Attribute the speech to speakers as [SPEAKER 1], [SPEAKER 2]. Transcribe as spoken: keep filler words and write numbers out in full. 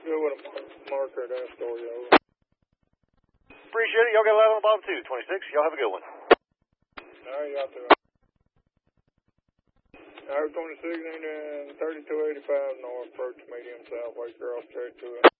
[SPEAKER 1] Good with a marker at Astoria.
[SPEAKER 2] Appreciate it. Y'all got a lot on the bottom, too. twenty-six. Y'all have a good one.
[SPEAKER 1] All right, y'all too. Hour twenty-six and thirty-two eighty-five north, approach medium south, wake girl straight to it.